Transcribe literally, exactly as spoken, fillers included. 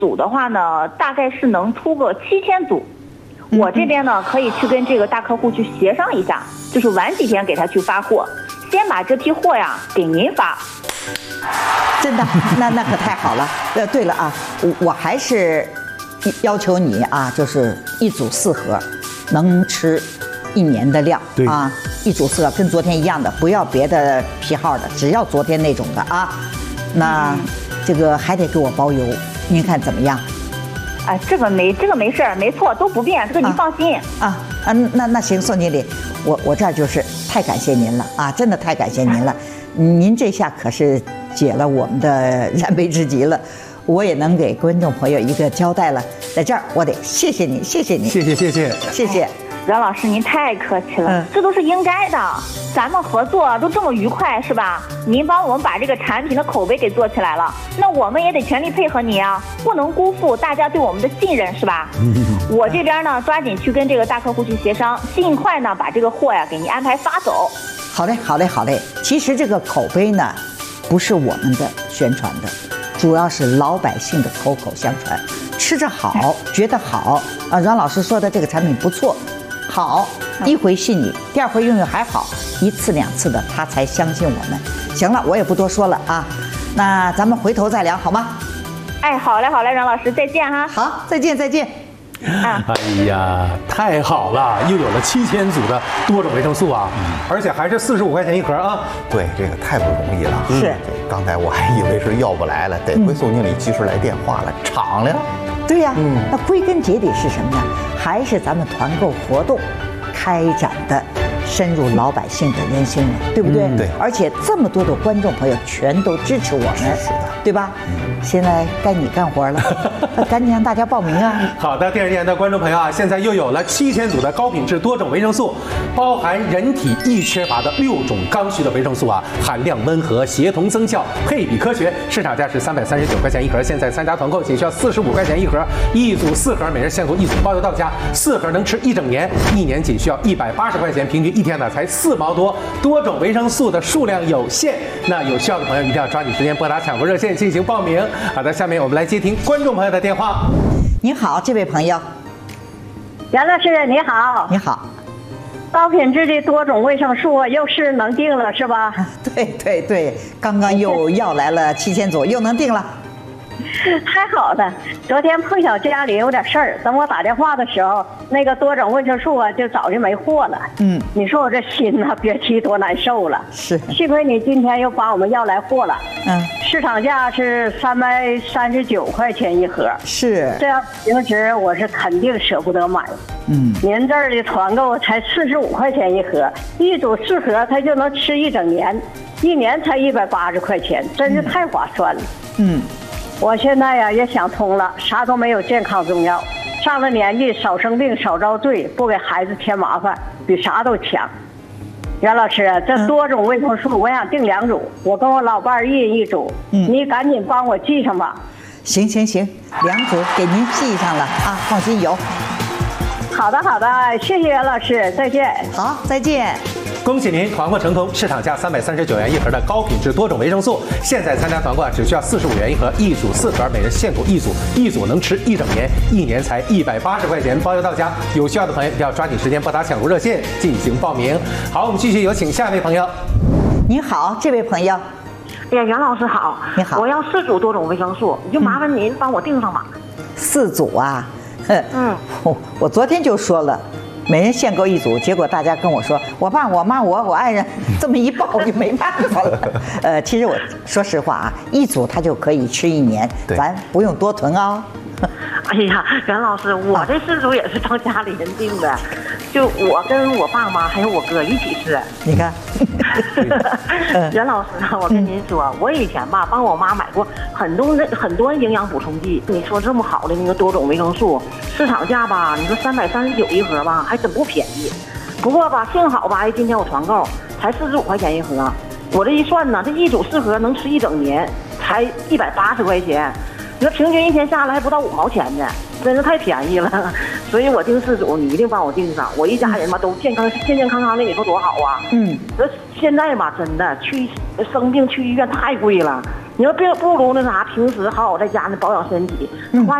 组的话呢，大概是能出个七千组。我这边呢，可以去跟这个大客户去协商一下，就是晚几天给他去发货，先把这批货呀给您发。 真的，那那可太好了。呃，对了啊，我我还是要求你啊，就是一组四盒，能吃一年的量啊，一组四盒跟昨天一样的，不要别的批号的，只要昨天那种的啊。那这个还得给我包邮，您看怎么样？ 哎，这个没这个没事儿，没错，都不变，这个您放心啊啊。那那行，宋经理，我我这儿就是太感谢您了啊，真的太感谢您了。您这下可是解了我们的燃眉之急了，我也能给观众朋友一个交代了。在这儿，我得谢谢你，谢谢你， 谢谢谢谢谢谢。 阮老师，您太客气了， 嗯， 这都是应该的。咱们合作都这么愉快，是吧？您帮我们把这个产品的口碑给做起来了，那我们也得全力配合你啊，不能辜负大家对我们的信任，是吧？我这边呢，抓紧去跟这个大客户去协商，尽快呢把这个货呀给您安排发走。 好嘞，好嘞，好嘞。其实这个口碑呢，不是我们的宣传的，主要是老百姓的口口相传，吃着好，觉得好啊。阮老师说的这个产品不错。好，一回信你，第二回用用还好，一次两次的他才相信我们。行了，我也不多说了啊，那咱们回头再聊好吗？ 哎，好嘞，好嘞，阮老师，再见哈。 好，再见，再见。 啊、哎呀，太好了，又有了七千组的多种维生素啊，嗯、而且还是四十五块钱一盒啊。 对，这个太不容易了。 是， 嗯、刚才我还以为是要不来了，得亏宋经理及时来电话了，敞亮。 对呀、啊，嗯，那归根结底是什么呢？还是咱们团购活动开展的深入老百姓的人心了，对不对？ 嗯、对。 而且这么多的观众朋友全都支持我们， 是的， 对吧？嗯、现在该你干活了，赶紧让大家报名啊！ 好的，电视前的观众朋友啊，现在又有了七千组的高品质多种维生素，包含人体易缺乏的六种刚需的维生素啊，含量温和，协同增效，配比科学，市场价是三百三十九块钱一盒，现在参加团购仅需要四十五块钱一盒，一组四盒，每人限购一组，包邮到家，四盒能吃一整年，一年仅需要一百八十块钱，平均一天呢才四毛多。多种维生素的数量有限，那有需要的朋友一定要抓紧时间拨打抢购热线进行报名。好的，下面我们来接听观众朋友的电话。 你好，这位朋友。 杨老师你好。 你好。 高品质的多种维生素又是能定了是吧？ 对对对，刚刚又要来了七千组，又能定了。 太好了！昨天碰巧家里有点事儿，等我打电话的时候，那个多种维生素啊就早就没货了。嗯，你说我这心呐、啊，别提多难受了。 是， 幸亏你今天又把我们要来货了。 嗯， 市场价是三百三十九块钱一盒。 是， 这样平时我是肯定舍不得买。嗯，您这儿的团购才四十五块钱一盒，一组四盒，它就能吃一整年，一年才一百八十块钱，真是太划算了。嗯。我现在呀也想通了，啥都没有健康重要，上了年纪少生病少遭罪，不给孩子添麻烦，比啥都强。袁老师，这多种维生素我想订两组，我跟我老伴儿一人一组，嗯，你赶紧帮我记上吧。 行行行，两组给您记上了啊，放心有。 好的好的，谢谢袁老师，再见。 好，再见。 恭喜您团购成功，市场价三百三十九元一盒的高品质多种维生素，现在参加团购只需要四十五元一盒，一组四盒，每人限购一组，一组能吃一整年，一年才一百八十块钱，包邮到家。有需要的朋友一定要抓紧时间拨打抢购热线进行报名。好，我们继续有请下一位朋友。 你好，这位朋友。 哎呀，袁老师好。 你好， 我要四组多种维生素，就麻烦您帮我订上吧。 嗯、四组啊？ 嗯， 我我昨天就说了。每人限购一组，结果大家跟我说，我爸、我妈、我、我爱人这么一报，我就没办法了。呃，其实我说实话啊，一组他就可以吃一年，咱不用多囤啊、 哦。哎呀，袁老师，我这四组也是帮家里人订的，就我跟我爸妈还有我哥一起吃。 你看， 袁老师，我跟您说，嗯、我以前吧帮我妈买过很多很多营养补充剂。你说这么好的那个多种维生素，市场价吧，你说三百三十九一盒吧，还真不便宜。不过吧，幸好吧，哎，今天我团购才四十五块钱一盒，我这一算呢，这一组四盒能吃一整年，才一百八十块钱。你说平均一天下来还不到五毛钱呢，真是太便宜了。所以我订四组，你一定帮我订上，我一家人嘛都健康健健康康的，你说多好啊！嗯，这现在吧，真的去生病去医院太贵了。 你说不不如那啥，平时好好在家呢保养身体，花